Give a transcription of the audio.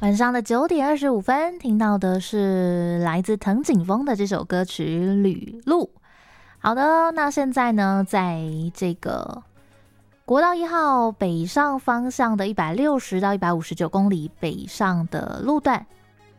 晚上的9:25，听到的是来自藤井风的这首歌曲《旅路》。好的，那现在呢，在这个国道1号北上方向的160到159公里北上的路段，